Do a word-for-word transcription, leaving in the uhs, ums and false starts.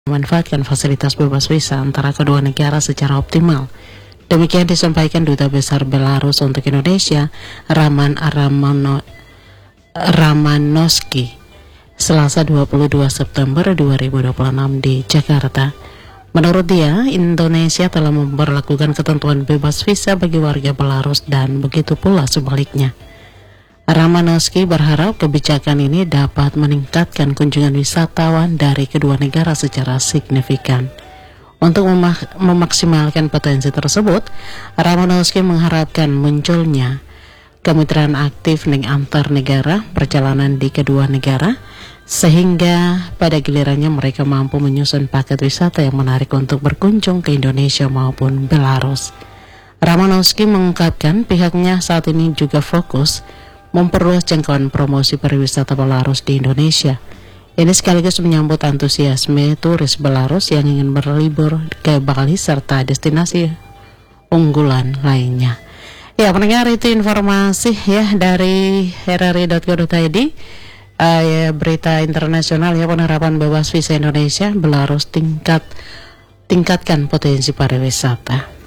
memanfaatkan fasilitas bebas visa antara kedua negara secara optimal. Demikian disampaikan Duta Besar Belarus untuk Indonesia, Raman Aramano, Ramanoski, Selasa dua puluh dua September dua ribu dua puluh enam di Jakarta. Menurut dia, Indonesia telah memperlakukan ketentuan bebas visa bagi warga Belarus dan begitu pula sebaliknya. Ramanoski berharap kebijakan ini dapat meningkatkan kunjungan wisatawan dari kedua negara secara signifikan. Untuk memak- memaksimalkan potensi tersebut, Ramanoski mengharapkan munculnya kemitraan aktif ning antar negara perjalanan di kedua negara, sehingga pada gilirannya mereka mampu menyusun paket wisata yang menarik untuk berkunjung ke Indonesia maupun Belarus. Ramanoski mengungkapkan pihaknya saat ini juga fokus memperluas jangkauan promosi pariwisata Belarus di Indonesia. Ini sekaligus menyambut antusiasme turis Belarus yang ingin berlibur ke Bali serta destinasi unggulan lainnya. Ya, pendengar, itu informasi ya dari r r i dot co dot i d. Uh, ya, berita internasional ya, penerapan bebas visa Indonesia, Belarus tingkat tingkatkan potensi pariwisata.